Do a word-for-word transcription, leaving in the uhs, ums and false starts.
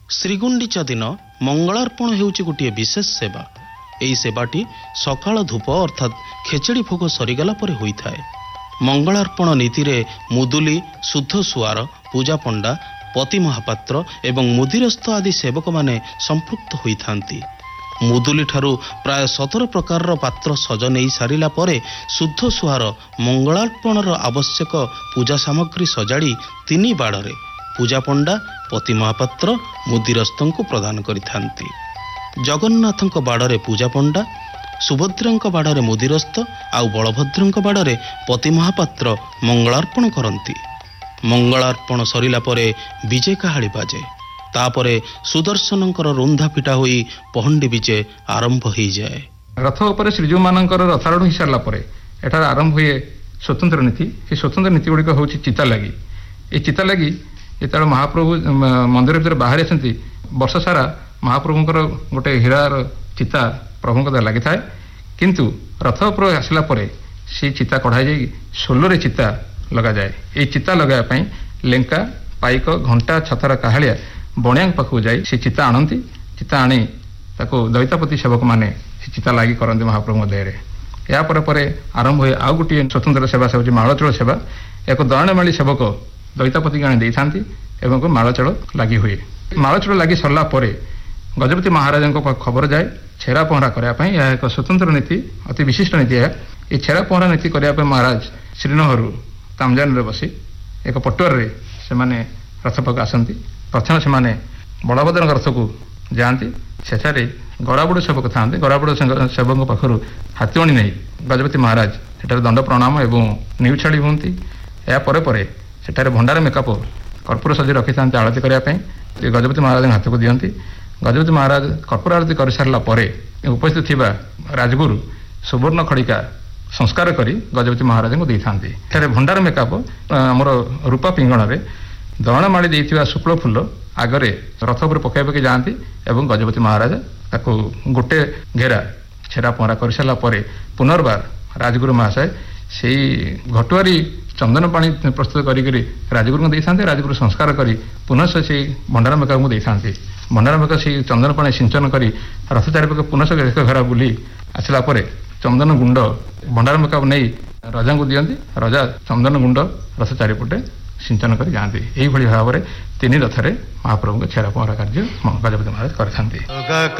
ଶ୍ରୀଗୁଣ୍ଡିଚା ଦିନ ମଙ୍ଗଳାର୍ପଣ ହେଉଛି ଗୋଟିଏ ବିଶେଷ ସେବା। ଏହି ସେବାଟି ସକାଳ ଧୂପ ଅର୍ଥାତ୍ ଖେଚେଡ଼ି ଭୋଗ ସରିଗଲା ପରେ ହୋଇଥାଏ। ମଙ୍ଗଳାର୍ପଣ ନୀତିରେ ମୁଦୁଲି, ଶୁଦ୍ଧ ସୁଆର, ପୂଜା ପଣ୍ଡା, ପତି ମହାପାତ୍ର ଏବଂ ମୁଦିରସ୍ଥ ଆଦି ସେବକମାନେ ସମ୍ପୃକ୍ତ ହୋଇଥାନ୍ତି। ମୁଦୁଲି ଠାରୁ ପ୍ରାୟ ସତର ପ୍ରକାରର ପାତ୍ର ସଜ ନେଇ ସାରିଲା ପରେ ଶୁଦ୍ଧ ସୁଆର ମଙ୍ଗଳାର୍ପଣର ଆବଶ୍ୟକ ପୂଜା ସାମଗ୍ରୀ ସଜାଡ଼ି ତିନି ବାଡ଼ରେ ପୂଜା ପଣ୍ଡା, ପତି ମହାପାତ୍ର, ମୁଦିରସ୍ଥଙ୍କୁ ପ୍ରଦାନ କରିଥାନ୍ତି। ଜଗନ୍ନାଥଙ୍କ ବାଡ଼ରେ ପୂଜା ପଣ୍ଡା, ସୁଭଦ୍ରାଙ୍କ ବାଡ଼ରେ ମୁଦିରସ୍ଥ ଆଉ ବଳଭଦ୍ରଙ୍କ ବାଡ଼ରେ ପତି ମହାପାତ୍ର ମଙ୍ଗଳାର୍ପଣ କରନ୍ତି। ମଙ୍ଗଳାର୍ପଣ ସରିଲା ପରେ ବିଜେ କାହାଳି ବାଜେ। ତାପରେ ସୁଦର୍ଶନଙ୍କର ରୁନ୍ଧା ପିଟା ହୋଇ ପହଣ୍ଡି ବିଜେ ଆରମ୍ଭ ହୋଇଯାଏ। ରଥ ଉପରେ ଶ୍ରୀଜୀଉମାନଙ୍କର ରଥାରୂଢ଼ ହୋଇସାରିଲା ପରେ ଏଠାରେ ଆରମ୍ଭ ହୁଏ ସ୍ୱତନ୍ତ୍ର ନୀତି। ସେ ସ୍ୱତନ୍ତ୍ର ନୀତି ଗୁଡ଼ିକ ହେଉଛି ଚିତା ଲାଗି। এই ଚିତା ଲାଗି ଯେତେବେଳେ ମହାପ୍ରଭୁ ମନ୍ଦିର ଭିତରେ ବାହାରି ଆସନ୍ତି, ବର୍ଷ ସାରା ମହାପ୍ରଭୁଙ୍କର ଗୋଟେ ହୀରାର ଚିତା ପ୍ରଭୁଙ୍କ ଦ୍ୱାରା ଲାଗିଥାଏ। କିନ୍ତୁ ରଥ ଉପରେ ଆସିଲା ପରେ ସେଇ ଚିତା କଢ଼ା ଯାଇ ସୋଲରେ ଚିତା ଲଗାଯାଏ। এই ଚିତା ଲଗାଇବା ପାଇଁ ଲେଙ୍କା, ପାଇକ, ଘଣ୍ଟା, ଛତାର କାହାଳିଆ ବଣିଆଙ୍କ ପାଖକୁ ଯାଇ ସେ ଚିତା ଆଣନ୍ତି। ଚିତା ଆଣି ତାକୁ ଦଇତାପତି ସେବକମାନେ ସେ ଚିତା ଲାଗି କରନ୍ତି ମହାପ୍ରଭୁଙ୍କ ଦେହରେ। ଏହା ପରେ ପରେ ଆରମ୍ଭ ହୁଏ ଆଉ ଗୋଟିଏ ସ୍ୱତନ୍ତ୍ର ସେବା, ସେ ହେଉଛି ମାଳଚୂଳ ସେବା। ଏକ ଦୟଣମାଳୀ ସେବକ ଦଇତାପତିକି ଆଣି ଦେଇଥାନ୍ତି ଏବଂ ମାଳଚୂଳ ଲାଗି ହୁଏ। ମାଳଚୂଳ ଲାଗି ସରିଲା ପରେ ଗଜପତି ମହାରାଜଙ୍କ ଖବର ଯାଏ ଛେରା ପହଁରା କରିବା ପାଇଁ। ଏହା ଏକ ସ୍ୱତନ୍ତ୍ର ନୀତି, ଅତି ବିଶିଷ୍ଟ ନୀତି। ଏହା ଏହି ଛେରା ପହଁରା ନୀତି କରିବା ପାଇଁ ମହାରାଜ ଶ୍ରୀନଗରରୁ ତାମଜାନରେ ବସି ଏକ ପଟୁଆରରେ ସେମାନେ ରଥ ପାଖକୁ ଆସନ୍ତି। ପ୍ରଥମେ ସେମାନେ ବଳଭଦ୍ରଙ୍କ ରଥକୁ ଯାଆନ୍ତି। ସେଠାରେ ଗରାବୁଡ଼ ସେବକ ଥାନ୍ତି। ଗରାବୁଡ଼ ସେବକଙ୍କ ପାଖରୁ ହାତୀଅଣି ନେଇ ଗଜପତି ମହାରାଜ ସେଠାରେ ଦଣ୍ଡ ପ୍ରଣାମ ଏବଂ ନିଉଛାଳି ହୁଅନ୍ତି। ଏହା ପରେ ପରେ ସେଠାରେ ଭଣ୍ଡାର ମେକାପ କର୍ପୂର ସଜି ରଖିଥାନ୍ତି ଆଳତୀ କରିବା ପାଇଁ। ଗଜପତି ମହାରାଜଙ୍କ ହାତକୁ ଦିଅନ୍ତି। ଗଜପତି ମହାରାଜ କର୍ପୂର ଆଳତୀ କରିସାରିଲା ପରେ ଉପସ୍ଥିତ ଥିବା ରାଜଗୁରୁ ସୁବର୍ଣ୍ଣ ଖଡ଼ିକା ସଂସ୍କାର କରି ଗଜପତି ମହାରାଜଙ୍କୁ ଦେଇଥାନ୍ତି। ଏଠାରେ ଭଣ୍ଡାର ମେକାପ ଆମର ରୂପା ପିଙ୍ଗଣରେ ଦୟଣମାଳି ଦେଇଥିବା ଶୁକ୍ଳ ଫୁଲ ଆଗରେ ରଥ ଉପରେ ପକାଇ ପକାଇ ଯାଆନ୍ତି ଏବଂ ଗଜପତି ମହାରାଜ ତାକୁ ଗୋଟେ ଘେରା ଛେରା ପହଁରା କରିସାରିଲା ପରେ ପୁନର୍ବାର ରାଜଗୁରୁ ମହାଶୟ ସେଇ ଘଟୁଆରୀ ଚନ୍ଦନ ପାଣି ପ୍ରସ୍ତୁତ କରିକିରି ରାଜଗୁରୁଙ୍କୁ ଦେଇଥାନ୍ତି। ରାଜଗୁରୁ ସଂସ୍କାର କରି ପୁନଃ ସେଇ ଭଣ୍ଡାର ମେକାପଙ୍କୁ ଦେଇଥାନ୍ତି। ଭଣ୍ଡାର ମେକା ସେଇ ଚନ୍ଦନ ପାଣି ସିଞ୍ଚନ କରି ରଥ ଚାରିପାଖେ ପୁନଃ ଏକ ଘେରା ବୁଲି ଆସିଲା ପରେ ଚନ୍ଦନ ଗୁଣ୍ଡ ଭଣ୍ଡାର ମେକାପ ନେଇ ରଜାଙ୍କୁ ଦିଅନ୍ତି। ରଜା ଚନ୍ଦନ ଗୁଣ୍ଡ ରଥ ଚାରିପଟେ ସିଞ୍ଚନ କରି ଯାଆନ୍ତି। ଏହିଭଳି ଭାବରେ ତିନି ରଥରେ ମହାପ୍ରଭୁଙ୍କ ଛେରା ପହଁରା କାର୍ଯ୍ୟ ଗଜପତି ମହାରାଜ କରିଥାନ୍ତି।